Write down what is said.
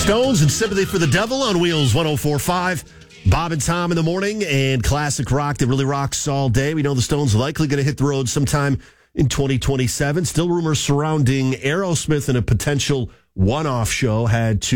Stones and Sympathy for the Devil on Wheels 104.5. Bob and Tom in the morning and classic rock that really rocks all day. We know the Stones are likely going to hit the road sometime in 2027. Still rumors surrounding Aerosmith and a potential one-off show had to